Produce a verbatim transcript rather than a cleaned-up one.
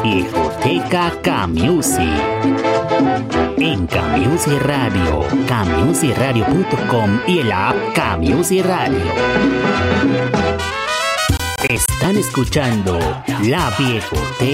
Viejoteca K-Music. En K-Music Radio, K Music Radio punto com y en la app K-Music Radio. Están escuchando La Viejoteca.